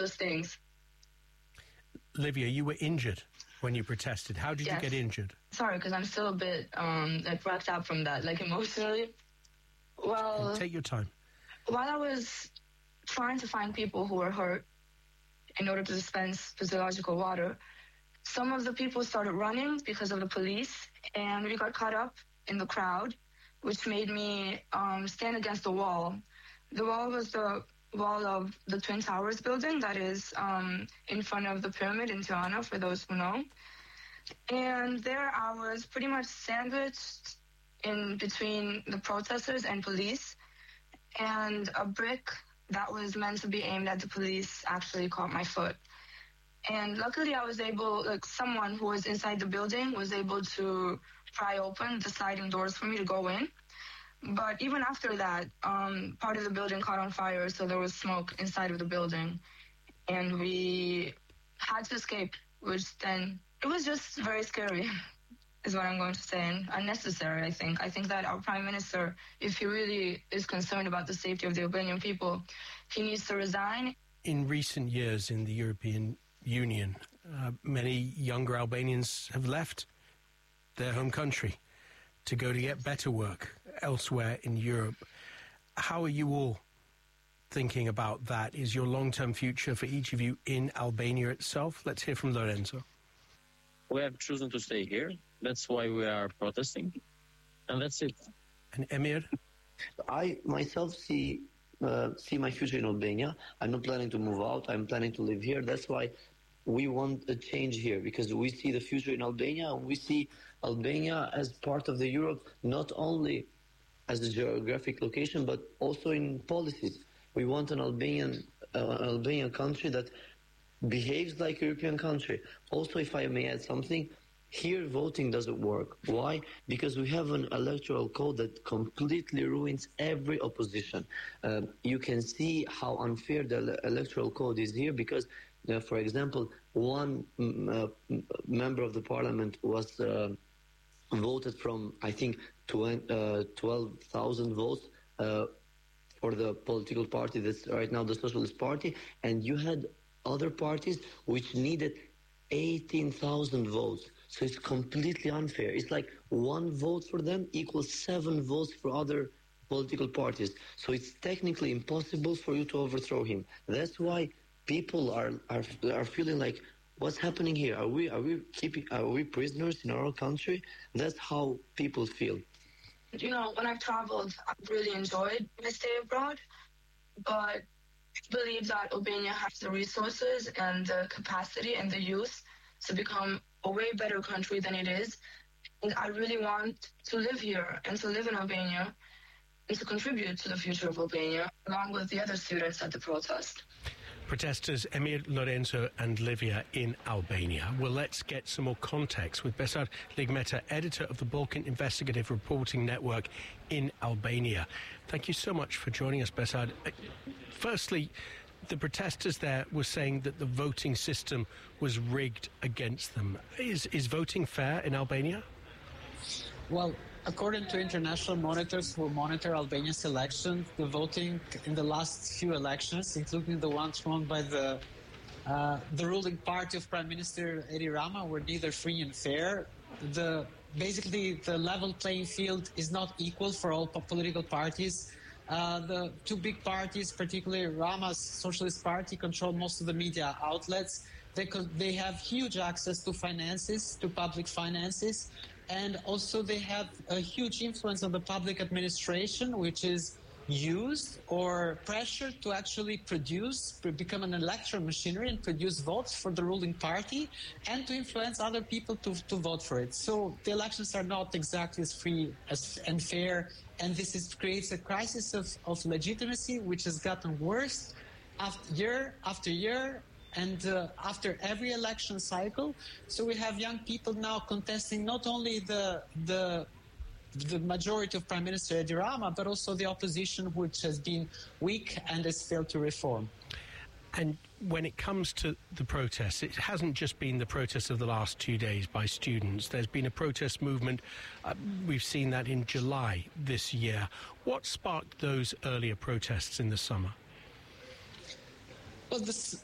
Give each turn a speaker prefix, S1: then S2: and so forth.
S1: those things.
S2: Livia, you were injured when you protested. How did you get injured?
S1: Sorry, because I'm still a bit wrecked out from that, emotionally. Well,
S2: take your time.
S1: While I was trying to find people who were hurt in order to dispense physiological water, some of the people started running because of the police, and we got caught up in the crowd, which made me stand against the wall. The wall was the wall of the Twin Towers building that is in front of the pyramid in Tirana, for those who know. And there I was pretty much sandwiched in between the protesters and police, and a brick that was meant to be aimed at the police actually caught my foot. And luckily I was able, someone who was inside the building was able to pry open the sliding doors for me to go in. But even after that, part of the building caught on fire, so there was smoke inside of the building. And we had to escape, which then, it was just very scary, is what I'm going to say, and unnecessary, I think. I think that our Prime Minister, if he really is concerned about the safety of the Albanian people, he needs to resign.
S2: In recent years in the European Union, many younger Albanians have left their home country to go to get better work elsewhere in Europe. How are you all thinking about that? Is your long-term future for each of you in Albania itself? Let's hear from Lorenzo.
S3: We have chosen to stay here. That's why we are protesting. And that's it.
S2: And Emir?
S4: I myself see my future in Albania. I'm not planning to move out. I'm planning to live here. That's why we want a change here, because we see the future in Albania, and we see Albania as part of the Europe, not only as a geographic location, but also in policies. We want an Albanian country that behaves like a European country. Also, if I may add something, here voting doesn't work. Why? Because we have an electoral code that completely ruins every opposition. You can see how unfair the electoral code is here, because for example, one member of the parliament was voted from, I think, 12,000 votes for the political party that's right now the Socialist Party, and you had other parties which needed 18,000 votes. So it's completely unfair. It's like one vote for them equals 7 votes for other political parties. So it's technically impossible for you to overthrow him. That's why people are feeling like, what's happening here? Are we prisoners in our country? That's how people feel.
S1: You know, when I've traveled, I've really enjoyed my stay abroad, but I believe that Albania has the resources and the capacity and the youth to become a way better country than it is. And I really want to live here and to live in Albania and to contribute to the future of Albania, along with the other students at the protest.
S2: Protesters Emir, Lorenzo and Livia in Albania. Well, let's get some more context with Besar Ligmeta, editor of the Balkan Investigative Reporting Network in Albania. Thank you so much for joining us, Besar. Firstly, the protesters there were saying that the voting system was rigged against them. Is voting fair in Albania?
S5: Well, according to international monitors who monitor Albania's elections, the voting in the last few elections, including the ones won by the ruling party of Prime Minister Edi Rama, were neither free and fair. Basically, the level playing field is not equal for all political parties. The two big parties, particularly Rama's Socialist Party, control most of the media outlets. They have huge access to finances, to public finances, and also they have a huge influence on the public administration, which is used or pressured to actually become an electoral machinery and produce votes for the ruling party and to influence other people to vote for it. So the elections are not exactly as free and fair, and this creates a crisis of legitimacy which has gotten worse year after year and after every election cycle. So we have young people now contesting not only the majority of Prime Minister Edi Rama, but also the opposition, which has been weak and has failed to reform.
S2: And when it comes to the protests, it hasn't just been the protests of the last 2 days by students. There's been a protest movement. We've seen that in July this year. What sparked those earlier protests in the summer?
S5: Well, this